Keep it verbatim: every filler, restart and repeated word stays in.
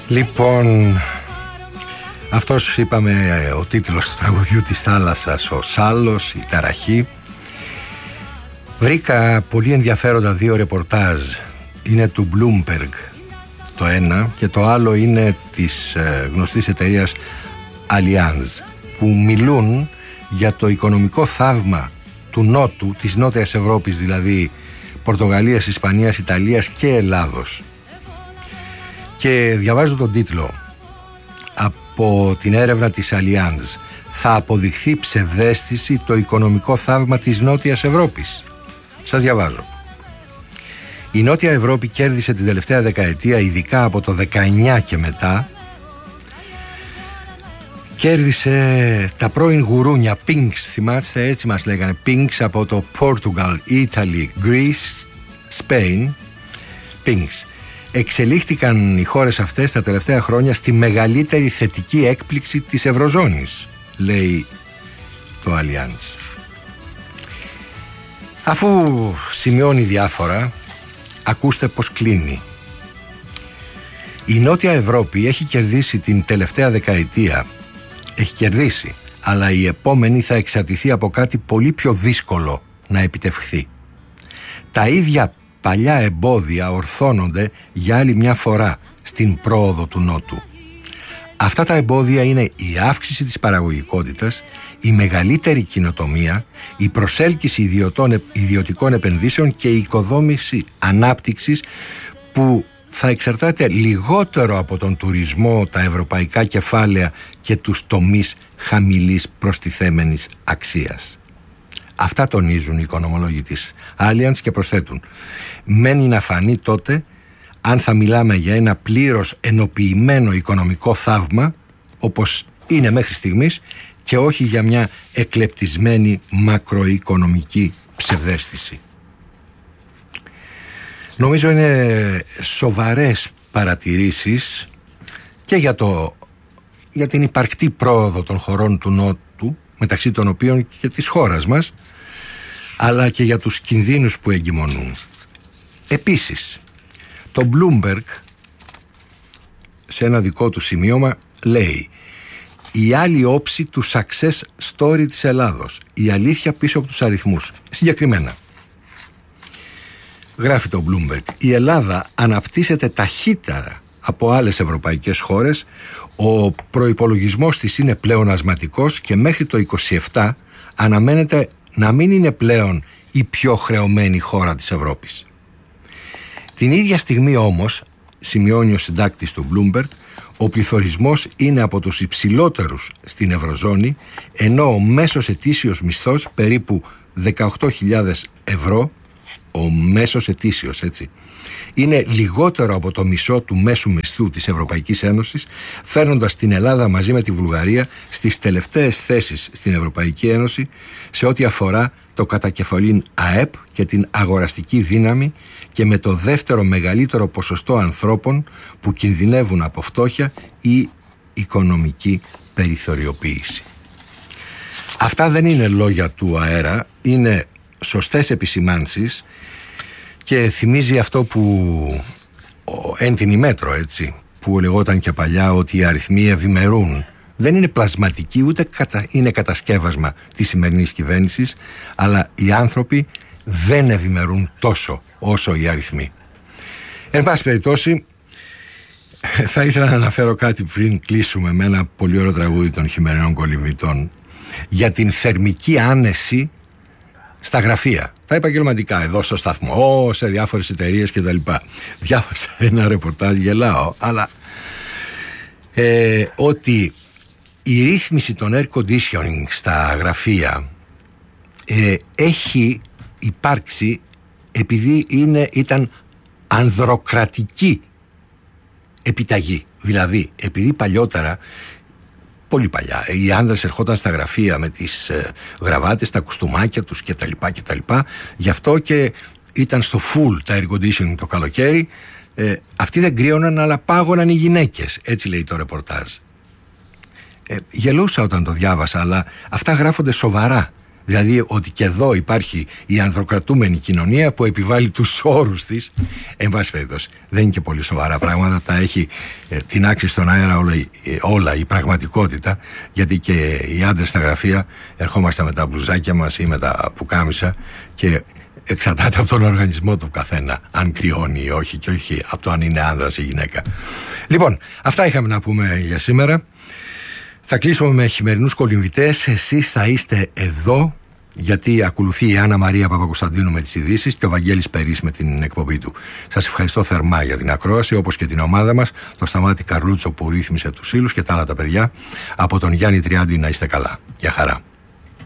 Λοιπόν, αυτός είπαμε ο τίτλος του τραγουδιού της θάλασσας, ο Σάλος, η ταραχή. Βρήκα πολύ ενδιαφέροντα δύο ρεπορτάζ. Είναι του Bloomberg το ένα και το άλλο είναι της γνωστής εταιρείας Allianz, που μιλούν για το οικονομικό θαύμα του Νότου, της Νότιας Ευρώπης, δηλαδή Πορτογαλίας, Ισπανίας, Ιταλίας και Ελλάδος. Και διαβάζω τον τίτλο από την έρευνα της Allianz: θα αποδειχθεί ψευδαίσθηση το οικονομικό θαύμα της Νότιας Ευρώπης. Σας διαβάζω. Η Νότια Ευρώπη κέρδισε την τελευταία δεκαετία, ειδικά από το δεκαεννιά και μετά, κέρδισε τα πρώην γουρούνια Pinks, θυμάστε, έτσι μας λέγανε, Pinks από το Portugal, Italy, Greece, Spain, Pinks. Εξελίχθηκαν οι χώρες αυτές τα τελευταία χρόνια στη μεγαλύτερη θετική έκπληξη της Ευρωζώνης, λέει το Allianz. Αφού σημειώνει διάφορα, ακούστε πως κλείνει. Η Νότια Ευρώπη έχει κερδίσει την τελευταία δεκαετία, έχει κερδίσει, αλλά η επόμενη θα εξαρτηθεί από κάτι πολύ πιο δύσκολο να επιτευχθεί. Τα ίδια παλιά εμπόδια ορθώνονται για άλλη μια φορά στην πρόοδο του Νότου. Αυτά τα εμπόδια είναι η αύξηση της παραγωγικότητας, η μεγαλύτερη καινοτομία, η προσέλκυση ιδιωτών, ιδιωτικών επενδύσεων και η οικοδόμηση ανάπτυξης που θα εξαρτάται λιγότερο από τον τουρισμό, τα ευρωπαϊκά κεφάλαια και τους τομείς χαμηλής προστιθέμενης αξίας. Αυτά τονίζουν οι οικονομολόγοι της Allianz και προσθέτουν: μένει να φανεί τότε αν θα μιλάμε για ένα πλήρως ενοποιημένο οικονομικό θαύμα, όπως είναι μέχρι στιγμής, και όχι για μια εκλεπτισμένη μακροοικονομική ψευδαίσθηση. Νομίζω είναι σοβαρές παρατηρήσεις και για, το, για την υπαρκτή πρόοδο των χωρών του Νότου, μεταξύ των οποίων και της χώρας μας, αλλά και για τους κινδύνους που εγκυμονούν. Επίσης, το Bloomberg σε ένα δικό του σημείωμα λέει: η άλλη όψη του success story της Ελλάδος, η αλήθεια πίσω από τους αριθμούς. Συγκεκριμένα γράφει το Bloomberg: η Ελλάδα αναπτύσσεται ταχύτερα από άλλες ευρωπαϊκές χώρες, ο προϋπολογισμός της είναι πλεονασματικός και μέχρι το είκοσι επτά αναμένεται να μην είναι πλέον η πιο χρεωμένη χώρα της Ευρώπης. Την ίδια στιγμή όμως, σημειώνει ο συντάκτης του Bloomberg, ο πληθωρισμός είναι από τους υψηλότερους στην Ευρωζώνη, ενώ ο μέσος ετήσιος μισθός, περίπου δεκαοκτώ χιλιάδες ευρώ, ο μέσος ετήσιος, έτσι, είναι λιγότερο από το μισό του μέσου μισθού της Ευρωπαϊκής Ένωσης, φέρνοντας την Ελλάδα μαζί με τη Βουλγαρία στις τελευταίες θέσεις στην Ευρωπαϊκή Ένωση σε ό,τι αφορά το κατακεφαλήν ΑΕΠ και την αγοραστική δύναμη, και με το δεύτερο μεγαλύτερο ποσοστό ανθρώπων που κινδυνεύουν από φτώχεια ή οικονομική περιθωριοποίηση. Αυτά δεν είναι λόγια του αέρα, είναι σωστές επισημάνσεις και θυμίζει αυτό που έντινη μέτρο, έτσι, που λεγόταν και παλιά ότι οι αριθμοί ευημερούν. Δεν είναι πλασματική, ούτε κατα... είναι κατασκεύασμα της σημερινής κυβέρνησης, αλλά οι άνθρωποι δεν ευημερούν τόσο όσο οι αριθμοί. Εν πάση περιπτώσει, θα ήθελα να αναφέρω κάτι πριν κλείσουμε με ένα πολύ ωραίο τραγούδι των Χειμερινών Κολυμβητών για την θερμική άνεση στα γραφεία, τα επαγγελματικά, εδώ στο σταθμό, σε διάφορες εταιρείες κτλ. Διάβασα ένα ρεπορτάζ, γελάω, αλλά ε, ότι η ρύθμιση των air conditioning στα γραφεία ε, έχει υπάρξει επειδή είναι, ήταν ανδροκρατική επιταγή. Δηλαδή, επειδή παλιότερα, πολύ παλιά, οι άνδρες ερχόταν στα γραφεία με τις ε, γραβάτες, τα κουστούμάκια τους κτλ, κτλ. Γι' αυτό και ήταν στο full τα air conditioning το καλοκαίρι. Ε, αυτοί δεν κρύωναν, αλλά πάγωναν οι γυναίκες. Έτσι λέει το ρεπορτάζ. Ε, γελούσα όταν το διάβασα, αλλά αυτά γράφονται σοβαρά. Δηλαδή ότι και εδώ υπάρχει η ανδροκρατούμενη κοινωνία που επιβάλλει τους όρους της. Εν πάση περιπτώσει, δεν είναι και πολύ σοβαρά πράγματα. Τα έχει ε, την άξει στον αέρα όλα, ε, όλα η πραγματικότητα. Γιατί και οι άντρες στα γραφεία ερχόμαστε με τα μπλουζάκια μας ή με τα πουκάμισα και εξαρτάται από τον οργανισμό του καθένα αν κρυώνει ή όχι, και όχι από το αν είναι άνδρας ή γυναίκα. Λοιπόν, αυτά είχαμε να πούμε για σήμερα. Θα κλείσουμε με χειμερινούς κολυμβητές. Εσείς θα είστε εδώ, γιατί ακολουθεί η Άννα Μαρία Παπακοσταντίνου με τις ειδήσεις και ο Βαγγέλης Περής με την εκπομπή του. Σας ευχαριστώ θερμά για την ακρόαση, όπως και την ομάδα μας, το Σταμάτη Καρλούτσο που ρύθμισε τους ύλους και τα άλλα τα παιδιά. Από τον Γιάννη Τριάντη να είστε καλά. Γεια χαρά.